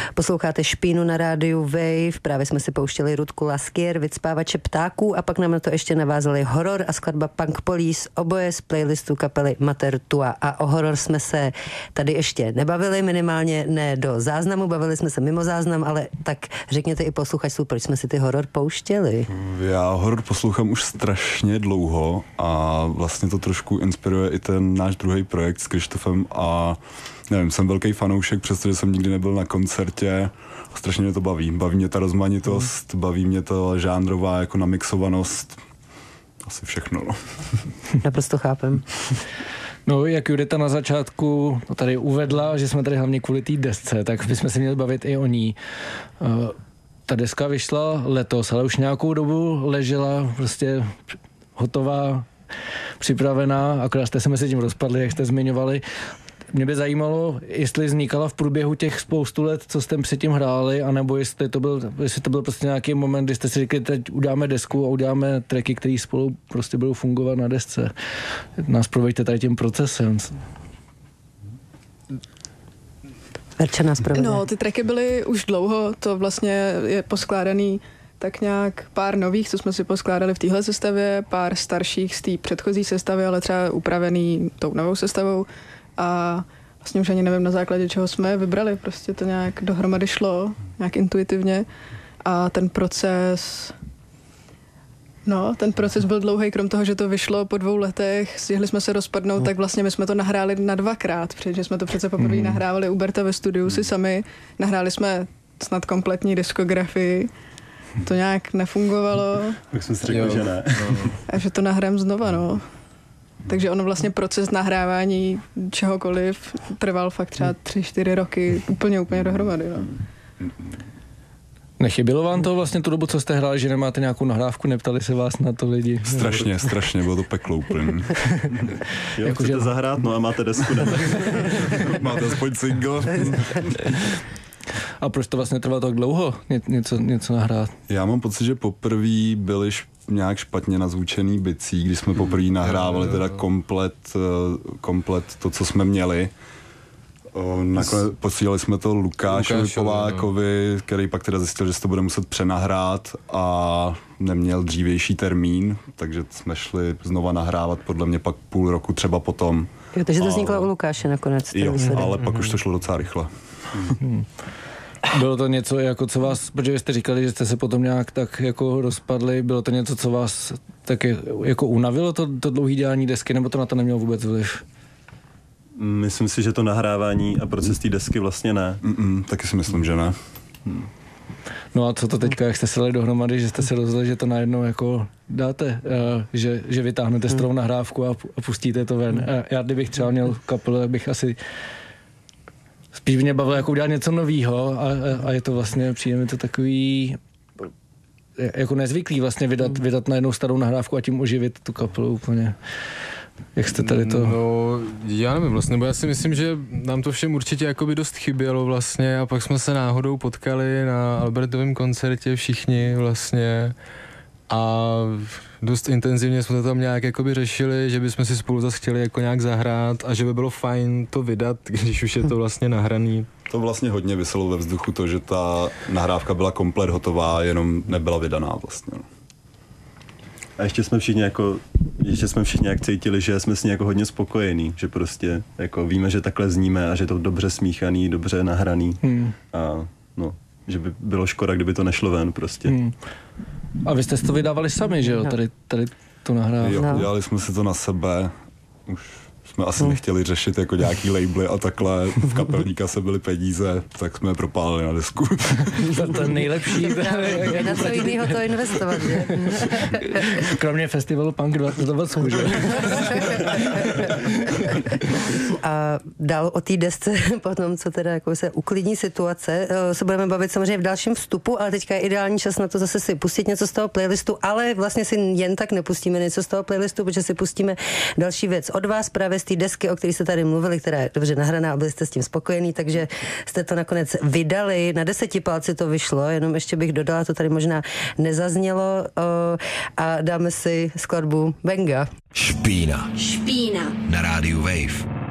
Posloucháte Špínu na rádiu Wave, právě jsme si pouštěli Rudku Laskier, Vycpávače ptáků a pak nám na to ještě navázali horor a skladba Punk Police, oboje z playlistu kapely Mater Tua. A o horor jsme se tady ještě nebavili, minimálně ne do záznamu, bavili jsme se mimo záznam, ale tak řekněte i posluchačům, proč jsme si ty horor pouštěli. Já horor poslouchám už strašně dlouho a vlastně to trošku inspiruje i ten náš druhý projekt s Krištofem a nevím, jsem velký fanoušek, přestože jsem nikdy nebyl na koncertě. Strašně mě to baví. Baví mě ta rozmanitost, baví mě to žánrová jako namixovanost. Asi všechno, no. Naprosto chápem. No, jak Judita na začátku tady uvedla, že jsme tady hlavně kvůli té desce, tak bychom se měli bavit i o ní. Ta deska vyšla letos, ale už nějakou dobu ležela prostě hotová, připravená, akorát jste se mezi tím rozpadli, jak jste zmiňovali. Mě by zajímalo, jestli vznikala v průběhu těch spoustu let, co jste předtím hráli, anebo jestli to byl prostě nějaký moment, kdy jste si řekli, teď uděláme desku a uděláme tracky, které spolu prostě budou fungovat na desce. Nás proveďte tady tím procesem. Verča nás provede. No, ty tracky byly už dlouho, to vlastně je poskládaný tak nějak pár nových, co jsme si poskládali v téhle sestavě, pár starších z té předchozí sestavy, ale třeba upravený tou novou sestavou. A vlastně už ani nevím, na základě čeho jsme vybrali, prostě to nějak dohromady šlo, nějak intuitivně a ten proces byl dlouhý, krom toho, že to vyšlo po 2 letech, stihli jsme se rozpadnout, tak vlastně my jsme to nahráli na 2krát, protože jsme to přece poprvé nahrávali u Berta ve studiu si sami, nahráli jsme snad kompletní diskografii, to nějak nefungovalo. Tak jsme si řekli, že ne. A že to nahrám znova, no. Takže ono vlastně proces nahrávání čehokoliv trval fakt třeba 3-4 roky úplně dohromady. No. Nechybilo vám to vlastně tu dobu, co jste hráli, že nemáte nějakou nahrávku, neptali se vás na to lidi? Strašně, bylo to peklo úplně. Jo, chcete zahrát, no a máte desku, ne? Máte aspoň single. A proč to vlastně trvalo tak dlouho něco nahrát? Já mám pocit, že poprvé byli nějak špatně nazvučený bicí, když jsme poprvé nahrávali teda komplet to, co jsme měli. Nakonec posílali jsme to Lukášovi Polákovi, který pak teda zjistil, že se to bude muset přenahrát a neměl dřívější termín, takže jsme šli znova nahrávat podle mě pak půl roku třeba potom. Jo, takže to vzniklo u Lukáše nakonec. Jo, ale pak už to šlo docela rychle. Bylo to něco, jako co vás, protože jste říkali, že jste se potom nějak tak jako rozpadli, bylo to něco, co vás tak jako unavilo to dlouhý dělání desky, nebo to na to nemělo vůbec vliv? Myslím si, že to nahrávání a proces té desky vlastně ne. Taky si myslím, že ne. No a co to teďka, jak jste se dali dohromady, že jste se rozhodli, že to najednou jako dáte, že vytáhnete starou nahrávku a pustíte to ven. Já kdybych třeba měl kapelu, tak bych asi spíš mě bavilo jako udělat něco novýho a je to vlastně, přijde mi to takový jako nezvyklý vlastně vydat najednou starou nahrávku a tím oživit tu kapelu úplně. Jak jste tady to? No, já nevím vlastně, bo já si myslím, že nám to všem určitě jakoby dost chybělo vlastně a pak jsme se náhodou potkali na Albertovém koncertě všichni vlastně a dost intenzivně jsme to tam nějak jakoby řešili, že bychom si spolu zase chtěli jako nějak zahrát a že by bylo fajn to vydat, když už je to vlastně nahraný. To vlastně hodně viselo ve vzduchu to, že ta nahrávka byla komplet hotová, jenom nebyla vydaná vlastně. A ještě jsme všichni jak cítili, že jsme s ní jako hodně spokojení, že prostě jako víme, že takhle zníme a že je to dobře smíchaný, dobře nahraný a no, že by bylo škoda, kdyby to nešlo ven prostě. A vy jste to vydávali sami, že jo? Tady tu nahrávku. Jo, dělali jsme si to na sebe, už jsme asi nechtěli řešit jako nějaký labely a takhle, v kapelníka se byly peníze, tak jsme je propálili na desku. To je nejlepší. Na co jinýho to investovat, že? Kromě festivalu Punk 20, že? A dál o té desce, potom, co teda jako se uklidní situace, se budeme bavit samozřejmě v dalším vstupu, ale teďka je ideální čas na to zase si pustit něco z toho playlistu, ale vlastně si jen tak nepustíme něco z toho playlistu, protože si pustíme další věc od vás, právě z té desky, o které jste tady mluvili, která je dobře nahraná a byli jste s tím spokojení, takže jste to nakonec vydali. Na 10 palci to vyšlo, jenom ještě bych dodala, to tady možná nezaznělo a dáme si skladbu Benga. Špína. Na rádiu Wave.